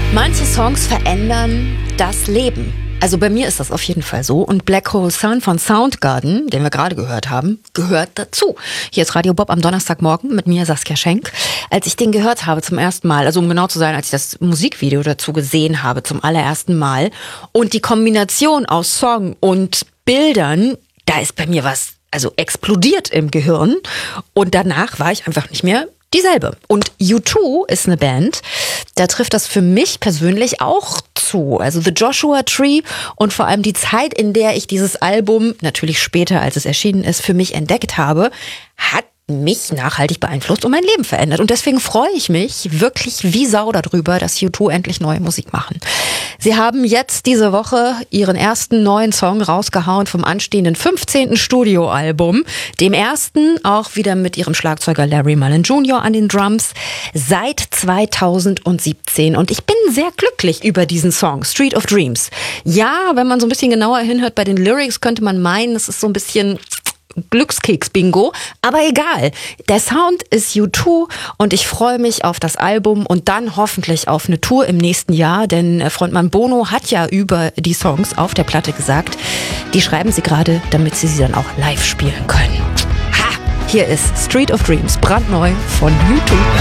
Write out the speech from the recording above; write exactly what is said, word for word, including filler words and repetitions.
Manche Songs verändern das Leben. Also bei mir ist das auf jeden Fall so. Und Black Hole Sun von Soundgarden, den wir gerade gehört haben, gehört dazu. Hier ist Radio Bob am Donnerstagmorgen mit mir, Saskia Schenk. Als ich den gehört habe zum ersten Mal, also um genau zu sein, als ich das Musikvideo dazu gesehen habe zum allerersten Mal und die Kombination aus Song und Bildern, da ist bei mir was, also explodiert im Gehirn. Und danach war ich einfach nicht mehr dieselbe. Und U zwei ist eine Band, da trifft das für mich persönlich auch zu. Also The Joshua Tree und vor allem die Zeit, in der ich dieses Album, natürlich später als es erschienen ist, für mich entdeckt habe, hat mich nachhaltig beeinflusst und mein Leben verändert. Und deswegen freue ich mich wirklich wie Sau darüber, dass U zwei endlich neue Musik machen. Sie haben jetzt diese Woche ihren ersten neuen Song rausgehauen vom anstehenden fünfzehnten Studioalbum. Dem ersten auch wieder mit ihrem Schlagzeuger Larry Mullen Junior an den Drums seit zweitausendsiebzehn. Und ich bin sehr glücklich über diesen Song, Street of Dreams. Ja, wenn man so ein bisschen genauer hinhört bei den Lyrics, könnte man meinen, es ist so ein bisschen Glückskeks-Bingo, aber egal. Der Sound ist U zwei und ich freue mich auf das Album und dann hoffentlich auf eine Tour im nächsten Jahr, denn Frontmann Bono hat ja über die Songs auf der Platte gesagt, die schreiben sie gerade, damit sie sie dann auch live spielen können. Ha! Hier ist Street of Dreams, brandneu von U zwei.